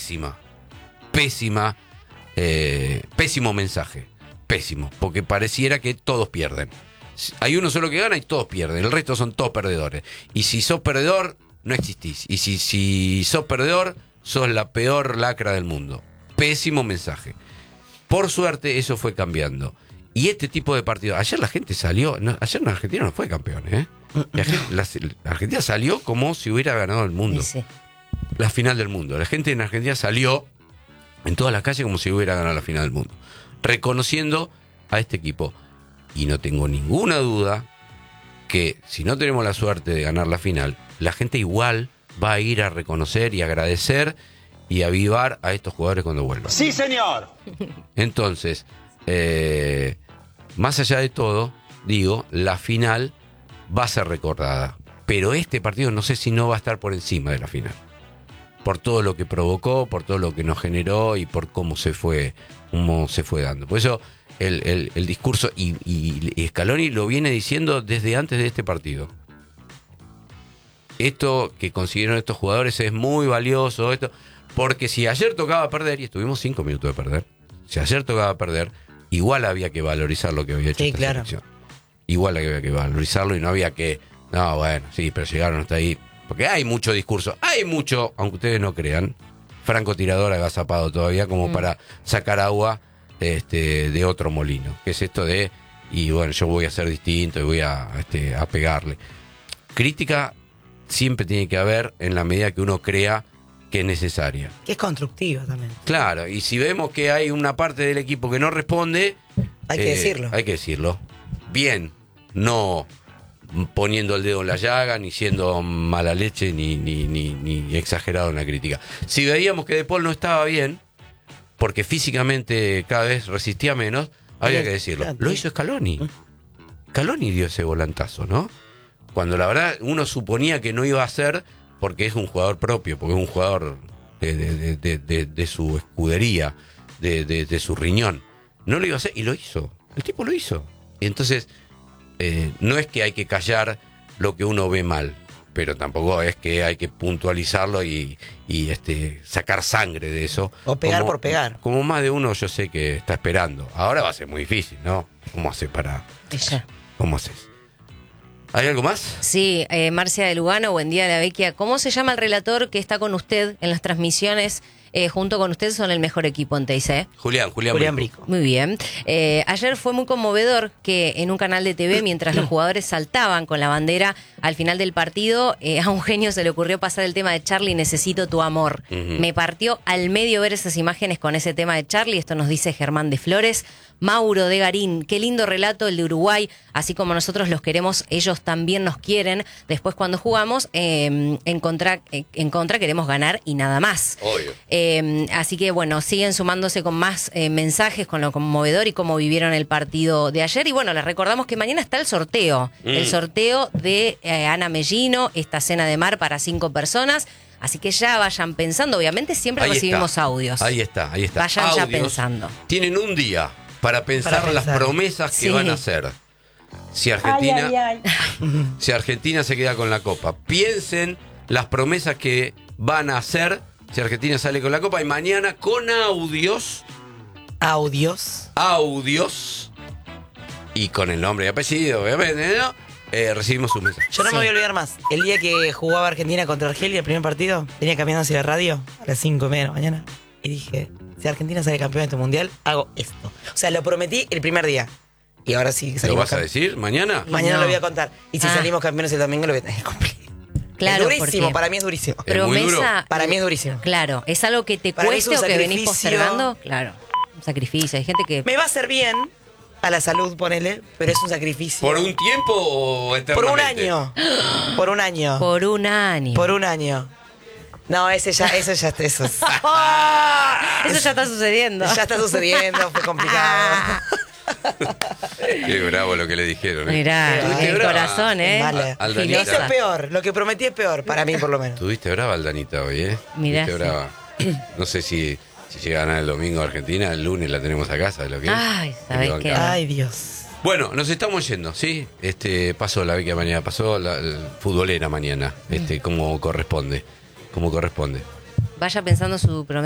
pésimo mensaje. Pésimo, porque pareciera que todos pierden. Hay uno solo que gana y todos pierden. El resto son todos perdedores. Y si sos perdedor, no existís. Y si sos perdedor, sos la peor lacra del mundo. Pésimo mensaje. Por suerte, eso fue cambiando. Y este tipo de partidos... Ayer la gente salió... ayer la Argentina no fue campeón, ¿eh? La Argentina salió como si hubiera ganado el mundo. Sí. La final del mundo. La gente en Argentina salió en todas las calles como si hubiera ganado la final del mundo. Reconociendo a este equipo. Y no tengo ninguna duda que si no tenemos la suerte de ganar la final, la gente igual va a ir a reconocer y agradecer y avivar a estos jugadores cuando vuelvan. ¡Sí, señor! Entonces, más allá de todo, digo, la final va a ser recordada. Pero este partido no sé si no va a estar por encima de la final. Por todo lo que provocó, por todo lo que nos generó y por cómo se fue dando. Por eso el discurso, y Scaloni lo viene diciendo desde antes de este partido. Esto que consiguieron estos jugadores es muy valioso, porque si ayer tocaba perder, y estuvimos 5 minutos de perder, si ayer tocaba perder, igual había que valorizar lo que había hecho esta selección. Igual había que valorizarlo y no había que, no, bueno, sí, pero llegaron hasta ahí. Porque hay mucho discurso, hay mucho, aunque ustedes no crean, francotirador agazapado todavía como para sacar agua de otro molino, que es esto de, y bueno, yo voy a ser distinto y voy a pegarle. Crítica siempre tiene que haber en la medida que uno crea que es necesaria. Que es constructiva también. Claro, y si vemos que hay una parte del equipo que no responde, hay que decirlo. Hay que decirlo. Bien, no poniendo el dedo en la llaga, ni siendo mala leche, ni exagerado en la crítica. Si veíamos que De Paul no estaba bien, porque físicamente cada vez resistía menos, había que decirlo. Lo hizo Scaloni. Scaloni dio ese volantazo, ¿no? Cuando la verdad uno suponía que no iba a ser, porque es un jugador propio, porque es un jugador de su escudería, de su riñón. No lo iba a hacer y lo hizo. El tipo lo hizo. Y entonces, no es que hay que callar lo que uno ve mal, pero tampoco es que hay que puntualizarlo y sacar sangre de eso. O pegar por pegar. Como más de uno yo sé que está esperando. Ahora va a ser muy difícil, ¿no? ¿Cómo hace para...? ¿Cómo haces? ¿Hay algo más? Sí, Marcia de Lugano, buen día de la Vecchia. ¿Cómo se llama el relator que está con usted en las transmisiones? Junto con usted son el mejor equipo en TIC. Julián Brico. Muy bien. Ayer fue muy conmovedor que en un canal de TV, mientras los jugadores saltaban con la bandera al final del partido, a un genio se le ocurrió pasar el tema de Charlie, necesito tu amor. Me partió al medio ver esas imágenes con ese tema de Charlie. Esto nos dice Germán de Flores. Mauro de Garín, qué lindo relato el de Uruguay, así como nosotros los queremos, ellos también nos quieren. Después cuando jugamos, en contra queremos ganar y nada más. Obvio. Así que bueno, siguen sumándose con más mensajes, con lo conmovedor y cómo vivieron el partido de ayer. Y bueno, les recordamos que mañana está el sorteo de Ana Mellino, esta cena de mar para 5 personas. Así que ya vayan pensando, obviamente siempre recibimos audios. Ahí está. Vayan audios, ya pensando. Tienen un día para pensar las promesas que van a hacer. Si Argentina, si Argentina se queda con la Copa, piensen las promesas que van a hacer si Argentina sale con la Copa. Y mañana con audios y con el nombre y apellido, obviamente, ¿no? Recibimos un mensaje. Yo no me voy a olvidar más. El día que jugaba Argentina contra Argelia, el primer partido, venía caminando hacia la radio a las 5:30 de la mañana y dije, si Argentina sale campeón de este mundial, hago esto. O sea, lo prometí el primer día. Y ahora sí que salimos. ¿Lo vas a decir mañana? Mañana lo voy a contar. Y si salimos campeones el domingo, lo voy a tener que cumplir. Claro, es durísimo, para mí es durísimo. Promesa, para mí es durísimo. Claro, ¿es algo que te para cueste o que venís postergando? Claro, un sacrificio. Hay gente que... Me va a hacer bien a la salud, ponele, pero es un sacrificio. ¿Por un tiempo o eternamente? Por un año. Por un año. Por un año. No, eso ya está. Eso ya está sucediendo. Ya está sucediendo, fue complicado. Qué bravo lo que le dijeron. Mirá, el corazón, Aldanita. Eso es peor, lo que prometí es peor, para mí por lo menos. Tuviste brava, Aldanita, hoy, Mirá. Tuviste brava. No sé si llega a ganar el domingo a Argentina, el lunes la tenemos a casa, lo que Ay, ¿sabés qué? Ay, Dios. Bueno, nos estamos yendo, ¿sí? Pasó la Vecchia mañana, pasó la futbolera mañana, como corresponde. Vaya pensando su promesa.